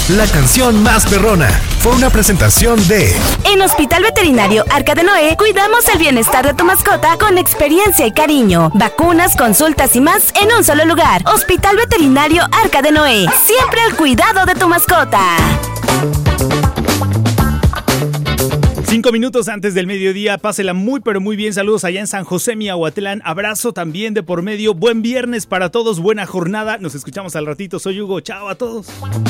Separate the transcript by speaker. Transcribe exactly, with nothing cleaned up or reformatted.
Speaker 1: la canción más perrona. Fue una presentación de...
Speaker 2: En Hospital Veterinario Arca de Noé, cuidamos el bienestar de tu mascota con experiencia y cariño. Vacunas, consultas y más en un solo lugar. Hospital Veterinario Arca de Noé. Siempre al cuidado de tu mascota.
Speaker 3: Cinco minutos antes del mediodía, pásela muy pero muy bien. Saludos allá en San José, Miahuatlán. Abrazo también de por medio. Buen viernes para todos, buena jornada. Nos escuchamos al ratito. Soy Hugo. Chao a todos.